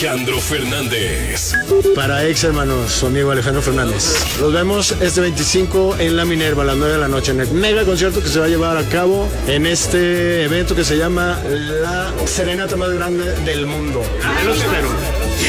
Alejandro Fernández. Para ex hermanos, su amigo Alejandro Fernández. Los vemos este 25 en la Minerva a las 9 de la noche en el mega concierto que se va a llevar a cabo en este evento que se llama la serenata más grande del mundo. Los espero.